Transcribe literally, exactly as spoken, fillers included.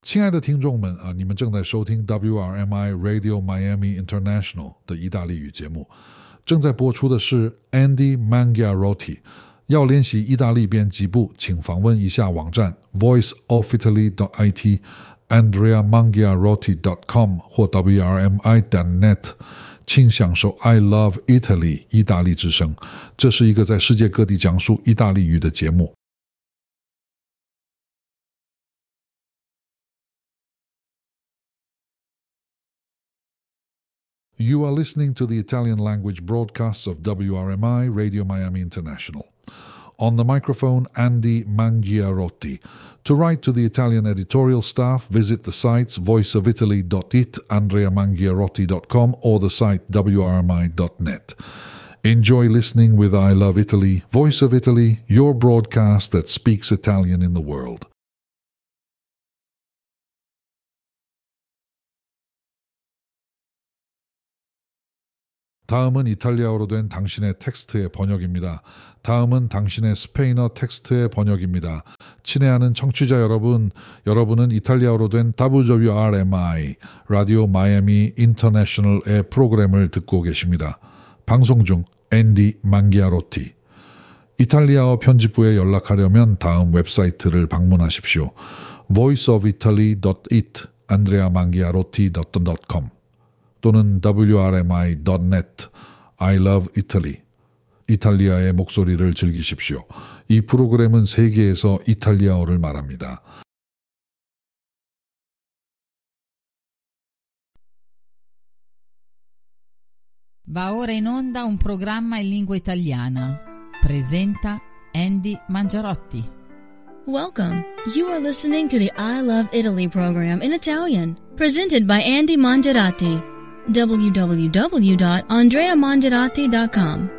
亲爱的听众们啊，你们正在收听 W R M I Radio Miami International 的意大利语节目，正在播出的是 Andy Mangiarotti。要练习意大利编辑部，请访问一下网站 voice of italy dot I T andrea mangiarotti dot com 或 W R M I dot net， 请享受 I Love Italy 意大利之声。这是一个在世界各地讲述意大利语的节目。You are listening to the Italian language broadcasts of W R M I Radio Miami International. On the microphone, Andy Mangiarotti. To write to the Italian editorial staff, visit the sites voice of italy dot it, andrea mangiarotti dot com, or the site W R M I dot net. Enjoy listening with I Love Italy, Voice of Italy, your broadcast that speaks Italian in the world. 다음은 이탈리아어로 된 당신의 텍스트의 번역입니다. 다음은 당신의 스페인어 텍스트의 번역입니다. 친애하는 청취자 여러분, 여러분은 이탈리아어로 된 W R M I, 라디오 마이애미 인터내셔널의 프로그램을 듣고 계십니다. 방송 중 앤디 망기아로티. 이탈리아어 편집부에 연락하려면 다음 웹사이트를 방문하십시오. voice of italy dot it, andrea mangiarotti dot com 또는 W R M I dot net, I Love Italy. 이탈리아의 목소리를 즐기십시오. 이 프로그램은 세계에서 이탈리아어를 말합니다. Va ora in onda un programma in lingua italiana. Presenta Andy Mangiarotti. Welcome. You are listening to the I Love Italy program in Italian, presented by Andy Mangiarotti. w w w dot andrea mangiarotti dot com